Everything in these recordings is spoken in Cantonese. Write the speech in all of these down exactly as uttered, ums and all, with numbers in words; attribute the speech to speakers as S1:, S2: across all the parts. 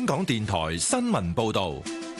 S1: 港電台新聞報道。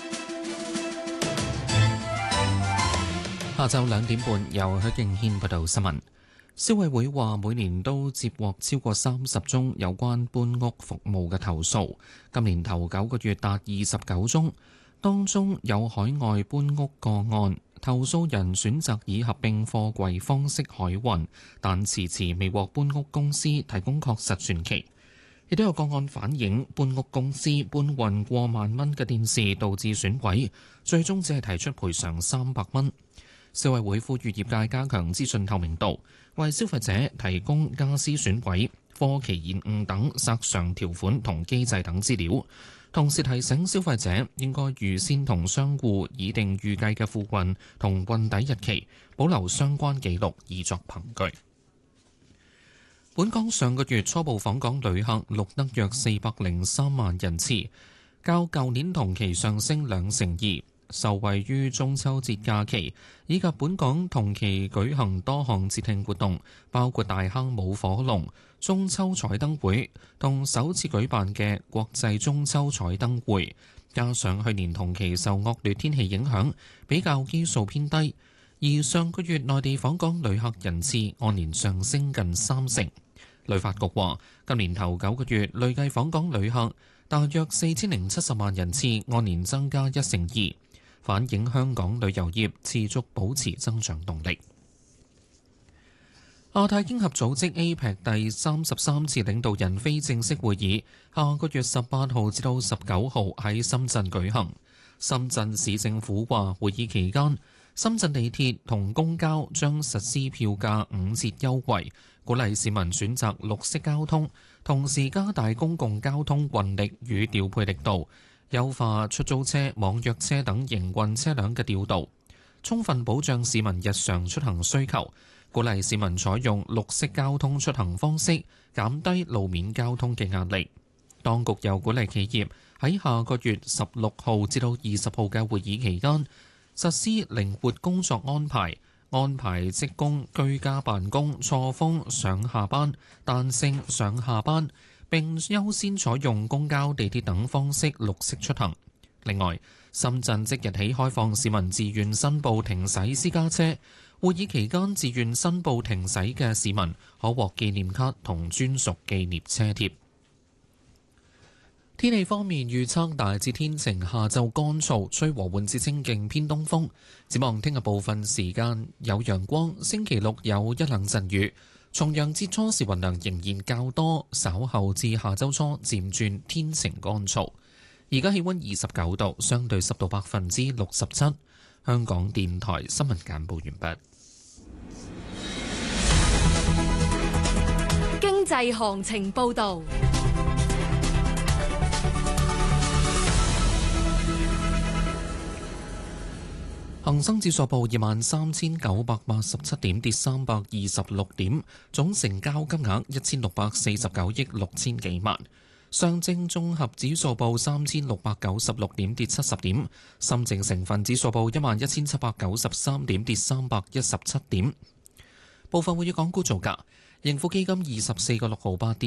S2: 下晝兩點半，由許敬軒報道新聞。消委會話，每年都接獲超過三十宗有關搬屋服務嘅投訴，今年頭九個月達二十九宗，當中有海外搬屋個案，投訴人選擇以合併貨櫃方式海運，但遲遲未獲搬屋公司提供確實傳奇。亦都有個案反映搬屋公司搬運過萬蚊嘅電視導致損毀，最終只係提出賠償三百蚊。消委會呼籲業界加強資訊透明度，為消費者提供家私損毀、貨期延誤等索償條款同機制等資料，同時提醒消費者應該預先同商戶擬定預計嘅付運同運抵日期，保留相關記錄以作憑據。本港上個月初步訪港旅客錄得約四百零三萬人次，較舊年同期上升兩成二。受惠於中秋節假期以及本港同期舉行多項節慶活動，包括大坑舞火龍、中秋彩燈會同首次舉辦嘅國際中秋彩燈會，加上去年同期受惡劣天氣影響，比較基數偏低。而上個月內地訪港旅客人次按年上升近三成。旅發局話，今年頭九個月累計訪港旅客大約四千零七十萬人次，按年增加一成二。反映香港旅遊業持續保持增長動力。亞太經合組織 A P E C 第三十三次領導人非正式會議，下個月十八號至到十九號喺深圳舉行。深圳市政府話，會議期間，深圳地鐵同公交將實施票價五折優惠，鼓勵市民選擇綠色交通，同時加大公共交通運力與調配力度。優化出租車、網約車等營運車輛嘅調度，充分保障市民日常出行需求，鼓勵市民採用綠色交通出行方式，減低路面交通嘅壓力。當局又鼓勵企業喺下個月十六號至到二十號嘅會議期間，實施靈活工作安排，安排職工居家辦公、錯峰上下班、彈性上下班，並優先採用公交、地鐵等方式綠色出行。另外，深圳即日起開放市民自願申報停駛私家車，會議期間自願申報停駛嘅市民可獲紀念卡同專屬紀念車貼。天氣方面預測大致天晴，下晝乾燥，吹和緩至清勁偏東風。展望聽日部分時間有陽光，星期六有一兩陣雨。重陽節初時雲量仍然較多，稍後至下周初漸轉天晴乾燥。而家氣溫二十九度，相對濕度百分之六十七。香港電台新聞簡報完畢。
S3: 經濟行情報道。
S2: 恒生指數報二萬三千九百八十七點，跌三百二十六點，總成交金額一千六百四十九億六千幾萬。上證綜合指數報三千六百九十六點，跌七十點。深證成分指數報一萬一千七百九十三點，跌三百一十七點。部分會以港股造價，盈富基金二十四個六毫八跌